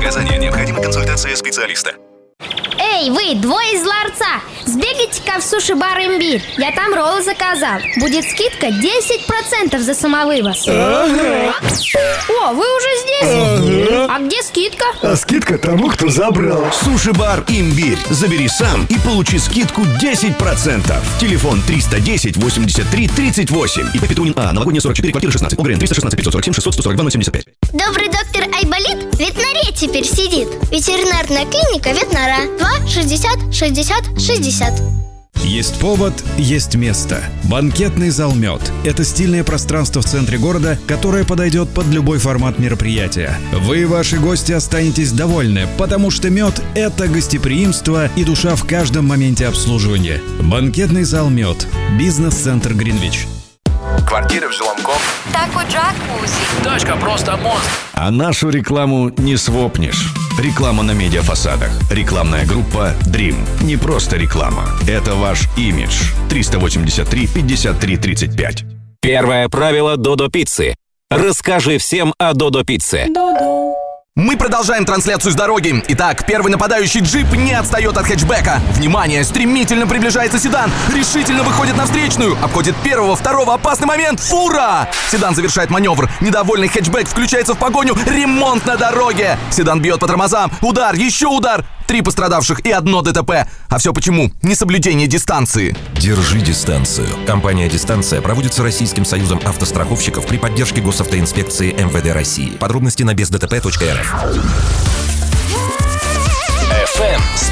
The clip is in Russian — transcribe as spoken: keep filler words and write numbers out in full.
оказания необходима консультация специалиста. Эй, вы, двое из ларца, сбегайте-ка в суши-бар «Имбирь». Я там роллы заказал. Будет скидка десять процентов за самовывоз. Ага. О, вы уже здесь? Ага. А где скидка? А скидка тому, кто забрал. Суши-бар «Имбирь». Забери сам и получи скидку десять процентов. Телефон триста десять восемьдесят три тридцать восемь. И Петунин А. Новогодняя сорок четыре, квартира шестнадцать. ОГРН триста шестнадцать пятьсот сорок семь шестьсот сто сорок два ноль семьдесят пять. Добрый доктор Айболит в ветнаре теперь сидит. Ветеринарная клиника Ветнара. два шестьдесят шестьдесят шестьдесят. Есть повод, есть место. Банкетный зал «Мед» — это стильное пространство в центре города, которое подойдет под любой формат мероприятия. Вы и ваши гости останетесь довольны, потому что «Мед» — это гостеприимство и душа в каждом моменте обслуживания. Банкетный зал «Мед». Бизнес-центр «Гринвич». Квартира в жилом комплексе. Такой джакузи. Тачка просто монстр. А нашу рекламу не свопнешь. Реклама на медиафасадах. Рекламная группа Dream. Не просто реклама. Это ваш имидж. триста восемьдесят три пятьдесят три тридцать пять. Первое правило Додо Пиццы. Расскажи всем о Додо Пицце. Додо. Мы продолжаем трансляцию с дороги. Итак, первый нападающий джип не отстает от хэтчбека. Внимание, стремительно приближается седан. Решительно выходит на встречную. Обходит первого, второго, опасный момент. Фура! Седан завершает маневр. Недовольный хэтчбек включается в погоню. Ремонт на дороге. Седан бьет по тормозам. Удар, еще удар. Три пострадавших и одно ДТП. А все почему? Несоблюдение дистанции. Держи дистанцию. Компания «Дистанция» проводится Российским союзом автостраховщиков при поддержке госавтоинспекции эм вэ дэ России. Подробности на бездтп точка эр эф. эф эм